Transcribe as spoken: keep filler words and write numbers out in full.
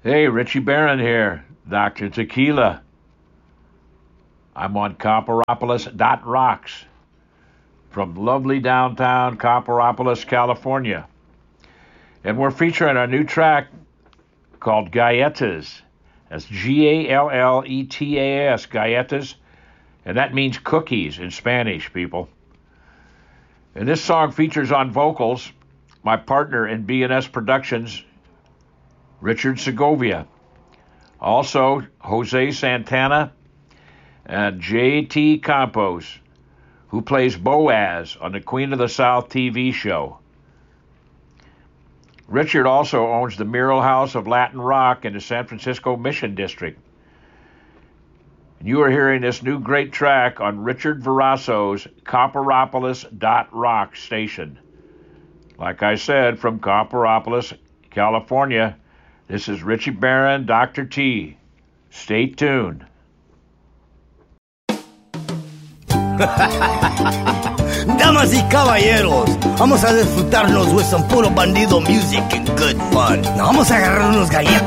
Hey, Richie Barron here, Doctor Tequila. I'm on Copperopolis dot rocks from lovely downtown Copperopolis, California. And we're featuring a new track called Galletas. That's G A L L E T A S, Galletas. And that means cookies in Spanish, people. And this song features on vocals my partner in B and S Productions, Richard Segovia. Also, Jose Santana and J T Campos, who plays Boaz on the Queen of the South T V show. Richard also owns the Mural House of Latin Rock in the San Francisco Mission District. And you are hearing this new great track on Richard Verasso's Copperopolis dot rock station. Like I said, from Copperopolis, California, this is Richie Barron, Doctor T. Stay tuned. Damas y caballeros, vamos a disfrutarnos with some puro bandido music and good fun. Vamos a agarrar unos galletas.